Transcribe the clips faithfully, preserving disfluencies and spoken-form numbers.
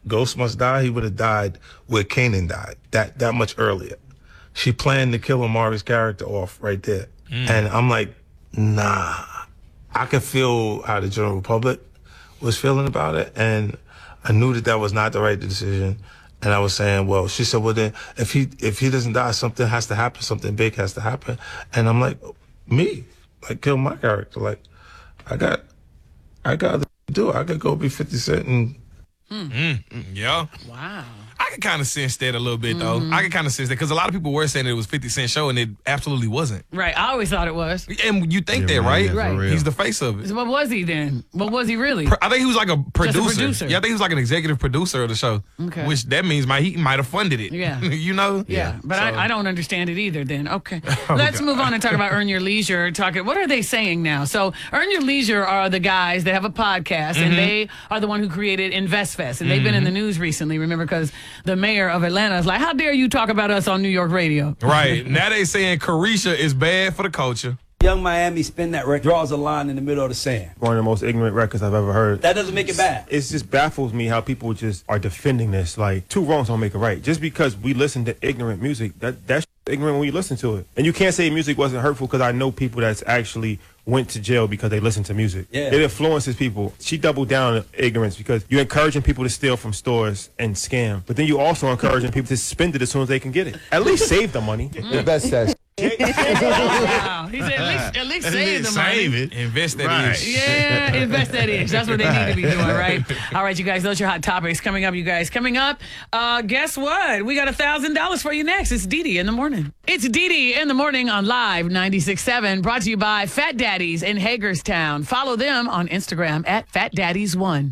Ghost Must Die, he would have died where Kanan died, that that much earlier. She planned to kill Omari's character off right there. Mm. And I'm like, nah. I could feel how the general public was feeling about it, and I knew that that was not the right decision. And I was saying, well, she said, well, then if he if he doesn't die, something has to happen, something big has to happen. And I'm like, me, like, kill my character. Like, I got, I got to do it. I could go be fifty Cent and. Hmm. Mm, mm, yeah. Wow. I can kind of sense that a little bit, though. Mm-hmm. I can kind of sense that because a lot of people were saying that it was fifty Cent show, and it absolutely wasn't. Right. I always thought it was. And you think yeah, that, right? Right. He's the face of it. So what was he then? What was he really? I think he was like a producer. Just a producer. Yeah, I think he was like an executive producer of the show. Okay. Which that means my, he might have funded it. Yeah. You know? Yeah. yeah. But so. I, I don't understand it either then. Okay. Oh, Let's God. move on and talk about Earn Your Leisure. Talking. What are they saying now? So Earn Your Leisure are the guys that have a podcast, mm-hmm. and they are the one who created InvestFest. And they've mm-hmm. been in the news recently, remember, because the mayor of Atlanta is like, how dare you talk about us on New York radio? Right. Now they saying Carisha is bad for the culture. Young Miami Spin That record draws a line in the middle of the sand. One of the most ignorant records I've ever heard. That doesn't make it bad. It just baffles me how people just are defending this. Like, two wrongs don't make a right. Just because we listen to ignorant music, that that's ignorant when you listen to it. And you can't say music wasn't hurtful, because I know people that's actually went to jail because they listened to music. Yeah. It influences people. She doubled down on ignorance because you're encouraging people to steal from stores and scam. But then you also encouraging people to spend it as soon as they can get it. At least save the money. Mm. The best says. Wow. He said, at least, at least save the money. Save it. Invest that right. ish. Yeah, invest that ish. That's what they need to be doing, right? All right, you guys, those are your hot topics. Coming up, you guys. Coming up, uh, guess what? We got one thousand dollars for you next. It's Didi in the morning. It's Didi in the morning on Live ninety-six point seven, brought to you by Fat Daddies in Hagerstown. Follow them on Instagram at Fat Daddies one.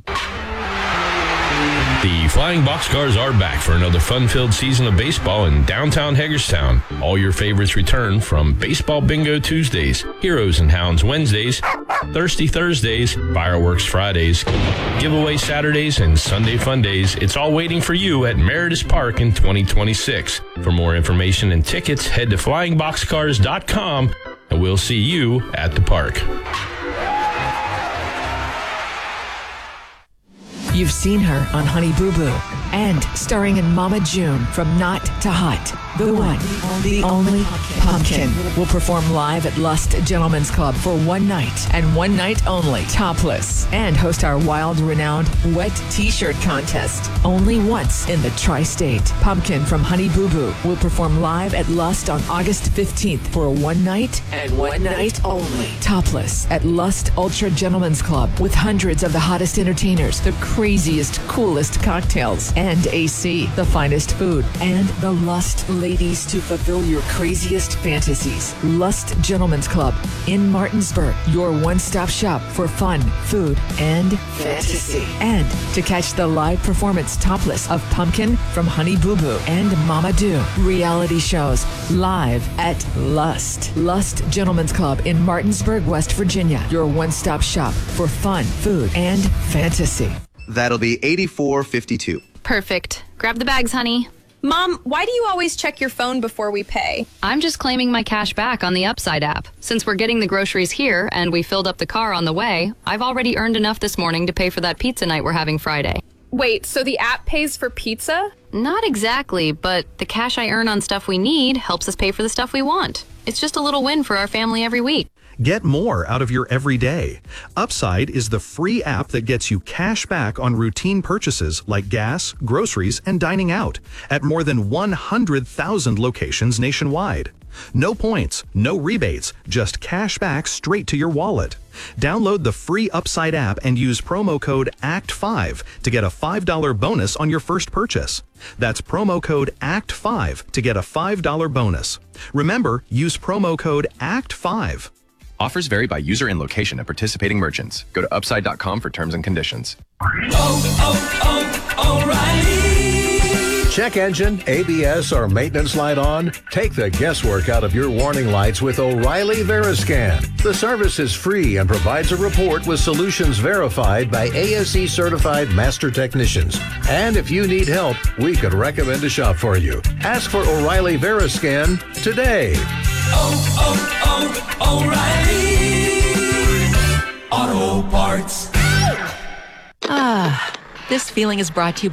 The Flying Boxcars are back for another fun-filled season of baseball in downtown Hagerstown. All your favorites return, from Baseball Bingo Tuesdays, Heroes and Hounds Wednesdays, Thirsty Thursdays, Fireworks Fridays, Giveaway Saturdays, and Sunday Fun Days. It's all waiting for you at Meredith Park in twenty twenty-six. For more information and tickets, head to flying boxcars dot com, and we'll see you at the park. You've seen her on Honey Boo Boo and starring in Mama June from Not to Hot. The one, the only Pumpkin will perform live at Lust Gentlemen's Club for one night and one night only, topless, and host our wild, renowned wet t-shirt contest. Only once in the tri-state. Pumpkin from Honey Boo Boo will perform live at Lust on August fifteenth for a one night and one night only, topless, at Lust Ultra Gentlemen's Club, with hundreds of the hottest entertainers, the craziest, coolest cocktails, and A C, the finest food, and the Lust ladies to fulfill your craziest fantasies. Lust Gentlemen's Club in Martinsburg, your one-stop shop for fun, food, and fantasy. And to catch the live performance topless of Pumpkin from Honey Boo Boo and Mama Do, reality shows live at Lust. Lust Gentlemen's Club in Martinsburg, West Virginia, your one-stop shop for fun, food, and fantasy. That'll be eighty-four fifty-two. Perfect. Grab the bags, honey. Mom, why do you always check your phone before we pay? I'm just claiming my cash back on the Upside app. Since we're getting the groceries here and we filled up the car on the way, I've already earned enough this morning to pay for that pizza night we're having Friday. Wait, so the app pays for pizza? Not exactly, but the cash I earn on stuff we need helps us pay for the stuff we want. It's just a little win for our family every week. Get more out of your everyday. Upside is the free app that gets you cash back on routine purchases like gas, groceries, and dining out at more than one hundred thousand locations nationwide. No points, no rebates, just cash back straight to your wallet. Download the free Upside app and use promo code A C T five to get a five dollar bonus on your first purchase. That's promo code A C T five to get a five dollar bonus. Remember, use promo code A C T five. Offers vary by user and location at participating merchants. Go to upside dot com for terms and conditions. Oh, oh, oh, O'Reilly! Check engine, A B S, or maintenance light on? Take the guesswork out of your warning lights with O'Reilly Veriscan. The service is free and provides a report with solutions verified by A S E certified master technicians. And if you need help, we could recommend a shop for you. Ask for O'Reilly Veriscan today. Oh, oh, oh, O'Reilly Auto Parts. Ah, this feeling is brought to you